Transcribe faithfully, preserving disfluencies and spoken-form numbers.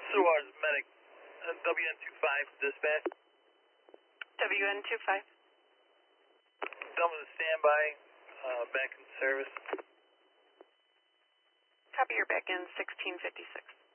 Suarez Medic, uh, W N two five dispatch. W N two five. Done with the standby, uh, back in service. Copy, you're back in sixteen fifty-six.